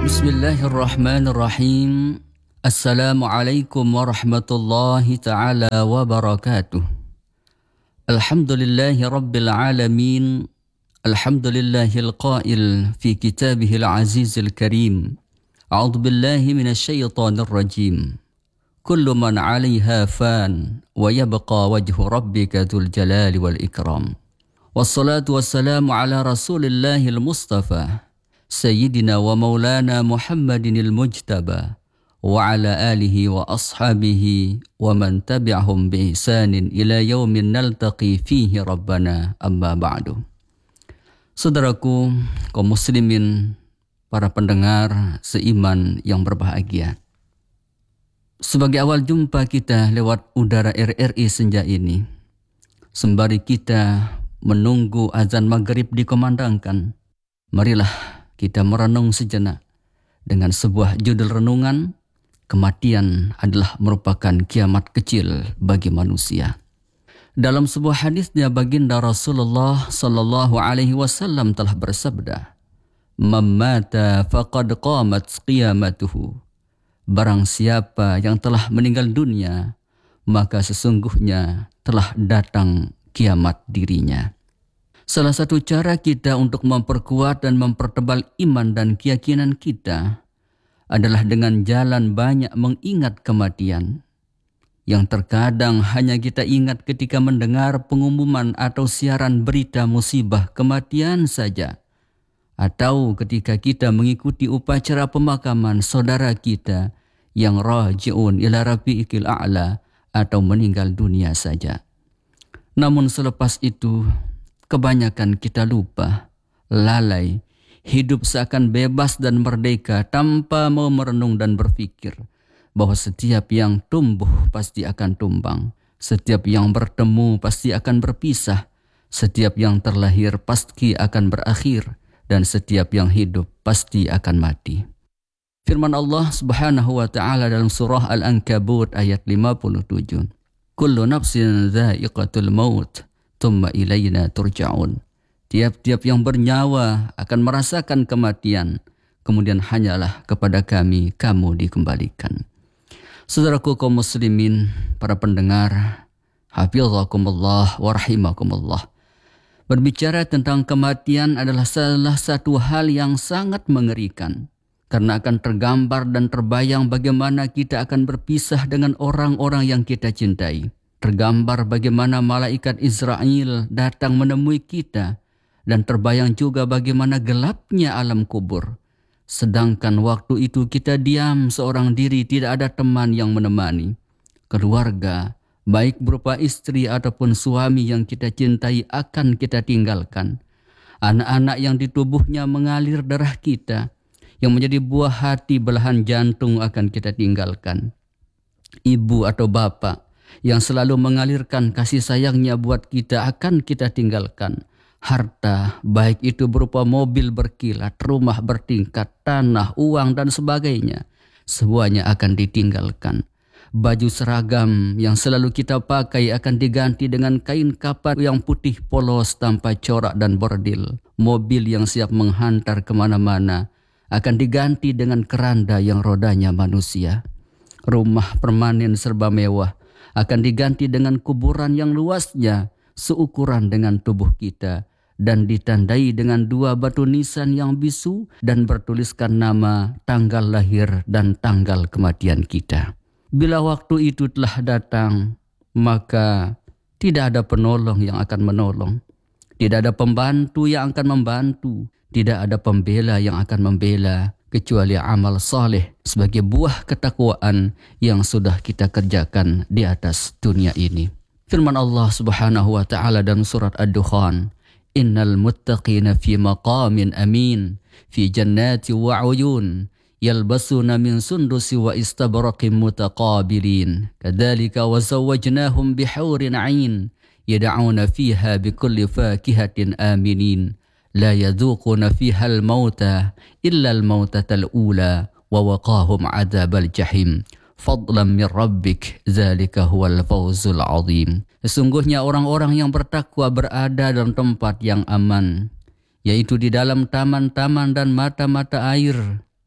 Bismillahirrahmanirrahim. Assalamualaikum warahmatullahi ta'ala wabarakatuh. Alhamdulillahi rabbil alamin. Alhamdulillahil qail fi kitabihil azizil karim. A'udzu billahi minasyaitonir rajim. Kullu man 'alaiha fan wa yabqa wajhu rabbika dzul jalali wal ikram. Wassalatu wassalamu ala Rasulillahil Mustafa Sayyidina wa maulana Muhammadinil Mujtaba wa ala alihi wa ashabihi wa man tabi'ahum bi ihsanin ila yaumin naltaqi fihi rabbana amma ba'du. Saudaraku kaum muslimin, para pendengar seiman yang berbahagia. Sebagai awal jumpa kita lewat udara RRI senja ini, sembari kita menunggu azan maghrib dikumandangkan, marilah kita merenung sejenak dengan sebuah judul renungan, kematian adalah merupakan kiamat kecil bagi manusia. Dalam sebuah hadisnya baginda Rasulullah sallallahu alaihi wasallam telah bersabda, "Man mata faqad qamat qiyamatuhu." Barang siapa yang telah meninggal dunia, maka sesungguhnya telah datang kiamat dirinya. Salah satu cara kita untuk memperkuat dan mempertebal iman dan keyakinan kita adalah dengan jalan banyak mengingat kematian. Yang terkadang hanya kita ingat ketika mendengar pengumuman atau siaran berita musibah kematian saja. Atau ketika kita mengikuti upacara pemakaman saudara kita yang raji'un ila rafiqil a'la atau meninggal dunia saja. Namun selepas itu, kebanyakan kita lupa, lalai, hidup seakan bebas dan merdeka tanpa mau merenung dan berpikir bahwa setiap yang tumbuh pasti akan tumbang, setiap yang bertemu pasti akan berpisah, setiap yang terlahir pasti akan berakhir, dan setiap yang hidup pasti akan mati. Firman Allah Subhanahu wa taala dalam surah Al-Ankabut ayat 57. Kullu nafsin dha'iqatul maut, tsumma ilaina turja'un. Tiap-tiap yang bernyawa akan merasakan kematian, kemudian hanyalah kepada kami kamu dikembalikan. Saudaraku kaum muslimin, para pendengar, hafizakumullah wa rahimakumullah. Berbicara tentang kematian adalah salah satu hal yang sangat mengerikan, karena akan tergambar dan terbayang bagaimana kita akan berpisah dengan orang-orang yang kita cintai. Tergambar bagaimana malaikat Israel datang menemui kita, dan terbayang juga bagaimana gelapnya alam kubur. Sedangkan waktu itu kita diam seorang diri, tidak ada teman yang menemani. Keluarga, baik berupa istri ataupun suami yang kita cintai akan kita tinggalkan. Anak-anak yang di tubuhnya mengalir darah kita, yang menjadi buah hati belahan jantung akan kita tinggalkan. Ibu atau bapak yang selalu mengalirkan kasih sayangnya buat kita akan kita tinggalkan. Harta, baik itu berupa mobil berkilat, rumah bertingkat, tanah, uang dan sebagainya, semuanya akan ditinggalkan. Baju seragam yang selalu kita pakai akan diganti dengan kain kapan yang putih polos tanpa corak dan bordil. Mobil yang siap menghantar kemana-mana akan diganti dengan keranda yang rodanya manusia. Rumah permanen serba mewah akan diganti dengan kuburan yang luasnya seukuran dengan tubuh kita dan ditandai dengan 2 batu nisan yang bisu dan bertuliskan nama, tanggal lahir dan tanggal kematian kita. Bila waktu itu telah datang, maka tidak ada penolong yang akan menolong, tidak ada pembantu yang akan membantu, tidak ada pembela yang akan membela, kecuali amal saleh sebagai buah ketakwaan yang sudah kita kerjakan di atas dunia ini. Firman Allah Subhanahu wa taala dalam surat Ad-Dukhan, "Innal muttaqina fi maqamin amin, fi jannati wa 'uyun, yalbasuna min sundusi wa istabraqin mutaqabilin, kadzalika wa zawwajnahum bihaurin 'ain, yad'una fiha bikulli fakihatin aminin." لا يذوقون فيها الموت إلا الموتة الأولى ووقاهم عذاب الجحيم فضلا من ربك ذلك هو الفوز العظيم. Sesungguhnya orang-orang yang bertakwa berada dalam tempat yang aman, yaitu di dalam taman-taman dan mata-mata air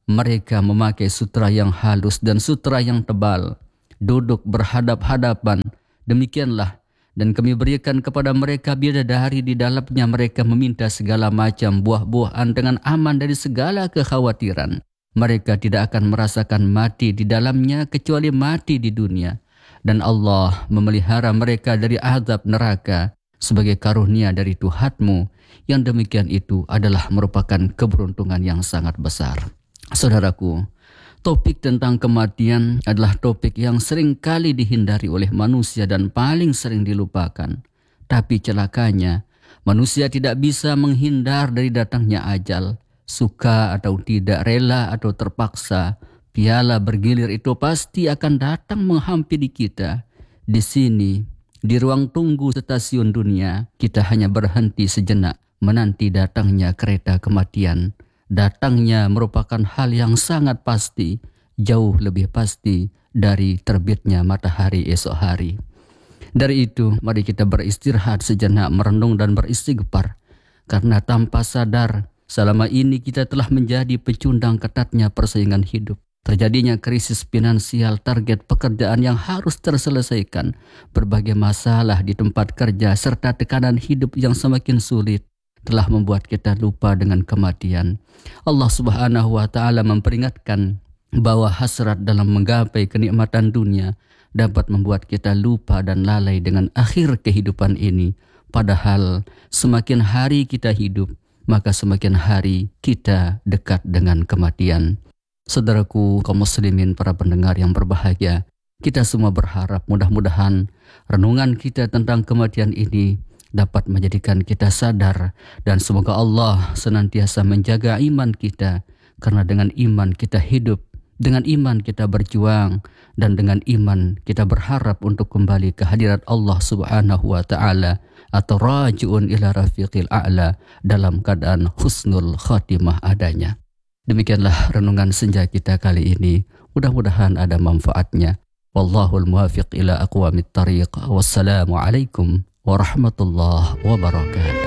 mereka memakai sutra yang halus dan sutra yang tebal, duduk berhadap-hadapan. Demikianlah, dan kami berikan kepada mereka bidadari, di dalamnya mereka meminta segala macam buah-buahan dengan aman dari segala kekhawatiran. Mereka tidak akan merasakan mati di dalamnya kecuali mati di dunia. Dan Allah memelihara mereka dari azab neraka sebagai karunia dari Tuhanmu. Yang demikian itu adalah merupakan keberuntungan yang sangat besar. Saudaraku, topik tentang kematian adalah topik yang sering kali dihindari oleh manusia dan paling sering dilupakan. Tapi celakanya, manusia tidak bisa menghindar dari datangnya ajal. Suka atau tidak, rela atau terpaksa, piala bergilir itu pasti akan datang menghampiri kita. Di sini, di ruang tunggu stasiun dunia, kita hanya berhenti sejenak menanti datangnya kereta kematian. Datangnya merupakan hal yang sangat pasti, jauh lebih pasti dari terbitnya matahari esok hari. Dari itu, mari kita beristirahat sejenak, merenung dan beristighfar. Karena tanpa sadar, selama ini kita telah menjadi pecundang ketatnya persaingan hidup. Terjadinya krisis finansial, target pekerjaan yang harus terselesaikan, berbagai masalah di tempat kerja, serta tekanan hidup yang semakin sulit telah membuat kita lupa dengan kematian. Allah Subhanahu wa Ta'ala memperingatkan bahwa hasrat dalam menggapai kenikmatan dunia dapat membuat kita lupa dan lalai dengan akhir kehidupan ini. Padahal semakin hari kita hidup, maka semakin hari kita dekat dengan kematian. Saudaraku kaum muslimin, para pendengar yang berbahagia, kita semua berharap mudah-mudahan renungan kita tentang kematian ini dapat menjadikan kita sadar, dan semoga Allah senantiasa menjaga iman kita, karena dengan iman kita hidup, dengan iman kita berjuang, dan dengan iman kita berharap untuk kembali ke hadirat Allah Subhanahu wa Ta'ala, atau raji'un ila rafiqil a'la, dalam keadaan husnul khatimah adanya. Demikianlah renungan senja kita kali ini. Mudah-mudahan ada manfaatnya. Wallahul muwafiq ila aqwamit tariq. Wassalamualaikum warahmatullahi wabarakatuh.